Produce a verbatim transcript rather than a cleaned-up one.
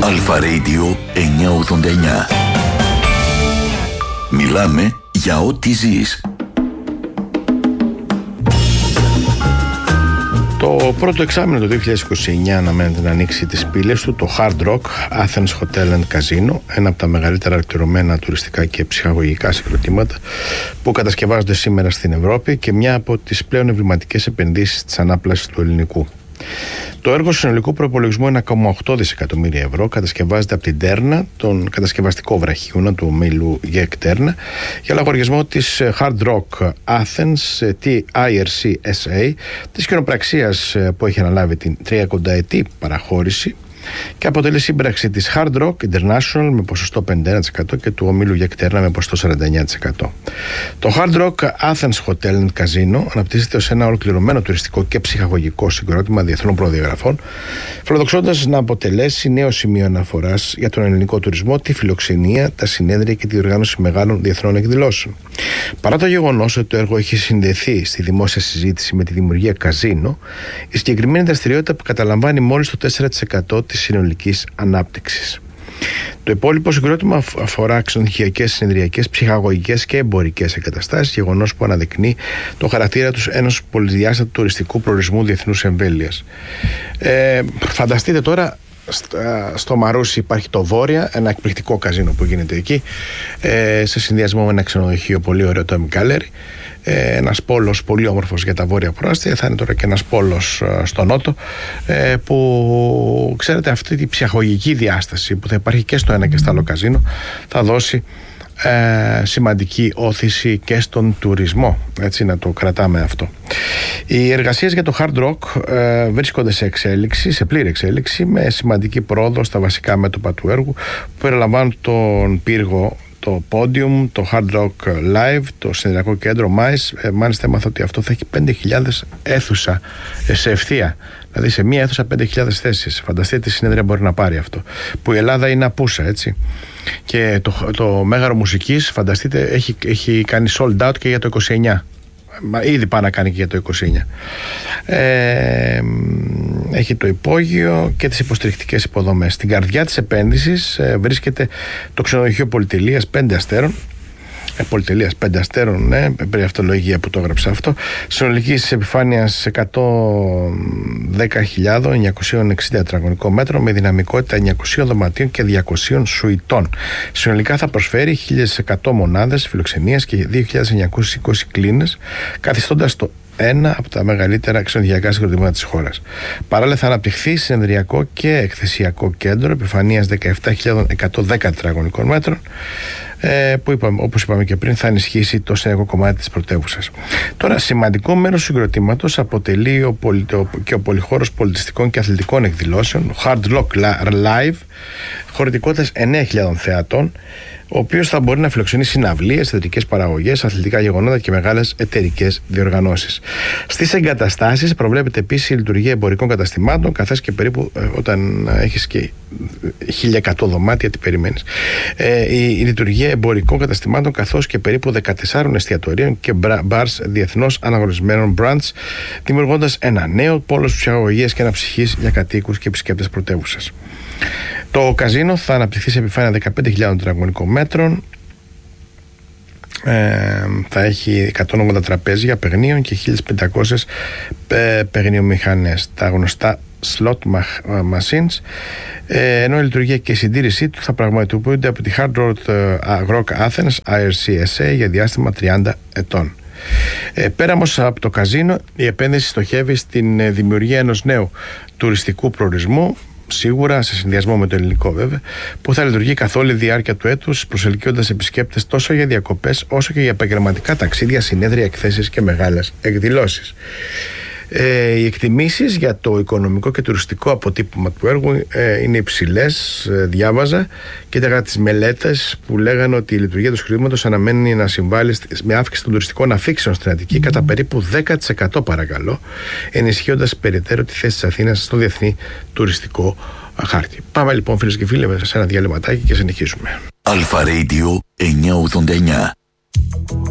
Αλφα Radio εννιακόσια ογδόντα εννιά. Μιλάμε για ό,τι ζεις. Το πρώτο εξάμηνο του δύο χιλιάδες είκοσι εννιά αναμένεται να ανοίξει τις πύλες του το Hard Rock Athens Hotel and Casino, ένα από τα μεγαλύτερα ολοκληρωμένα τουριστικά και ψυχαγωγικά συγκροτήματα που κατασκευάζονται σήμερα στην Ευρώπη και μια από τις πλέον εμβληματικές επενδύσεις της ανάπλασης του ελληνικού. Το έργο συνολικού προϋπολογισμού ένα κόμμα οκτώ δισεκατομμύρια ευρώ κατασκευάζεται από την Τέρνα, τον κατασκευαστικό βραχίωνα του ομίλου ΓΕΚ Τέρνα, για λογαριασμό της Hard Rock Athens τι άι αρ σι ες έι, της κοινοπραξίας που έχει αναλάβει την τριακονταετή παραχώρηση και αποτελεί σύμπραξη της Hard Rock International με ποσοστό πενήντα ένα τοις εκατό και του ομίλου ΓΕΚ Τέρνα με ποσοστό σαράντα εννέα τοις εκατό. Το Hard Rock Athens Hotel and Casino αναπτύσσεται ως ένα ολοκληρωμένο τουριστικό και ψυχαγωγικό συγκρότημα διεθνών προδιαγραφών, φιλοδοξώντας να αποτελέσει νέο σημείο αναφοράς για τον ελληνικό τουρισμό, τη φιλοξενία, τα συνέδρια και τη διοργάνωση μεγάλων διεθνών εκδηλώσεων. Παρά το γεγονός ότι το έργο έχει συνδεθεί στη δημόσια συζήτηση με τη δημιουργία καζίνο, η συγκεκριμένη δραστηριότητα που καταλαμβάνει μόλις το τέσσερα τοις εκατό της συνολικής ανάπτυξης. Το υπόλοιπο συγκρότημα αφορά ξενοδοχειακές, συνεδριακές, ψυχαγωγικές και εμπορικές εγκαταστάσεις, γεγονός που αναδεικνύει το χαρακτήρα τους ενός πολυδιάστατου τουριστικού προορισμού διεθνούς εμβέλειας. Ε, φανταστείτε τώρα, στο Μαρούσι υπάρχει το Βόρεια, ένα εκπληκτικό καζίνο που γίνεται εκεί, ε, σε συνδυασμό με ένα ξενοδοχείο πολύ ωραίο, το Εμικάλερι. Ε, ένας πόλος πολύ όμορφος για τα βόρεια προάστια. Θα είναι τώρα και ένας πόλος ε, στο νότο, ε, που ξέρετε, αυτή τη ψυχαγωγική διάσταση που θα υπάρχει και στο ένα και στο άλλο καζίνο θα δώσει ε, σημαντική όθηση και στον τουρισμό, έτσι να το κρατάμε αυτό. Οι εργασίες για το Hard Rock ε, βρίσκονται σε εξέλιξη, σε πλήρη εξέλιξη, με σημαντική πρόοδο στα βασικά μέτωπα του έργου που περιλαμβάνουν τον πύργο, το Podium, το Hard Rock Live, το συνεδριακό κέντρο μάις. Ε, μάλιστα έμαθα ότι αυτό θα έχει πέντε χιλιάδες αίθουσα ε, σε ευθεία. Δηλαδή σε μία αίθουσα πέντε χιλιάδες θέσεις. Φανταστείτε τι συνέδρια μπορεί να πάρει αυτό. Που η Ελλάδα είναι απούσα, έτσι. Και το, το Μέγαρο Μουσικής, φανταστείτε, έχει, έχει κάνει sold out και για το είκοσι εννιά. Μα ήδη πάει να κάνει και για το είκοσι εννιά. Ε, έχει το υπόγειο και τις υποστηρικτικές υποδομές. Στην καρδιά της επένδυσης ε, βρίσκεται το ξενοδοχείο πολυτελείας πέντε αστέρων. Ε, πολυτελείας πέντε αστέρων, ναι, περί αυτολογία που το έγραψε αυτό. Συνολικής επιφάνειας εκατόν δέκα χιλιάδες εννιακόσια εξήντα τετραγωνικών μέτρων με δυναμικότητα εννιακόσια δωματίων και διακόσια σουιτών. Συνολικά θα προσφέρει χίλιες εκατό μονάδες φιλοξενίας και δύο χιλιάδες εννιακόσιες είκοσι κλίνες, καθιστώντας το ένα από τα μεγαλύτερα ξενοδοχειακά συγκροτήματα της χώρας. Παράλληλα θα αναπτυχθεί συνεδριακό και εκθεσιακό κέντρο επιφανείας δεκαεπτά χιλιάδες εκατόν δέκα τετραγωνικών μέτρων, που είπαμε, όπως είπαμε και πριν, θα ενισχύσει το συνεργό κομμάτι της πρωτεύουσας. Τώρα, σημαντικό μέρος του συγκροτήματος αποτελεί ο πολυ... και ο πολυχώρος πολιτιστικών και αθλητικών εκδηλώσεων, Hard Rock Live, χωρητικότητας εννέα χιλιάδες θεατών, ο οποίος θα μπορεί να φιλοξενήσει συναυλίες, θεατρικές παραγωγές, αθλητικά γεγονότα και μεγάλες εταιρικές διοργανώσεις. Στις εγκαταστάσεις προβλέπεται επίσης η λειτουργία εμπορικών καταστημάτων, καθώς και περίπου ε, όταν έχεις και χίλια εκατό δωμάτια, τι περιμένεις. Ε, η, η λειτουργία εμπορικών καταστημάτων, καθώς και περίπου δεκατέσσερα εστιατορίων και μπαρς διεθνώς αναγνωρισμένων brands, δημιουργώντας ένα νέο πόλο ψυχαγωγίας και αναψυχής για κατοίκους και επισκέπτες πρωτεύουσας. Το καζίνο θα αναπτυχθεί σε επιφάνεια δεκαπέντε χιλιάδες τετραγωνικών μέτρων, ε, θα έχει εκατόν ογδόντα τραπέζια παιγνίων και χίλιες πεντακόσιες ε, παιγνιομηχανές, τα γνωστά slot machines, ε, ενώ η λειτουργία και η συντήρησή του θα πραγματοποιούνται από τη Hard Rock Athens άι αρ σι ες έι για διάστημα τριάντα ετών. Ε, πέρα όμως από το καζίνο, η επένδυση στοχεύει στην δημιουργία ενός νέου τουριστικού προορισμού, σίγουρα σε συνδυασμό με το ελληνικό βέβαια, που θα λειτουργεί καθ' όλη τη διάρκεια του έτους, προσελκύοντας επισκέπτες τόσο για διακοπές όσο και για επαγγελματικά ταξίδια, συνέδρια, εκθέσεις και μεγάλες εκδηλώσεις. Ε, οι εκτιμήσεις για το οικονομικό και τουριστικό αποτύπωμα του έργου ε, είναι υψηλές, ε, διάβαζα, και για τις μελέτες που λέγανε ότι η λειτουργία του συγκροτήματος αναμένει να συμβάλλει με αύξηση των τουριστικών αφήξεων στην Αττική κατά περίπου δέκα τοις εκατό, παρακαλώ, ενισχύοντας περαιτέρω τη θέση της Αθήνας στο διεθνή τουριστικό χάρτη. Πάμε λοιπόν, φίλες και φίλοι, σε ένα διαλυματάκι και συνεχίζουμε. Αλφα Radio εννιακόσια ογδόντα εννιά.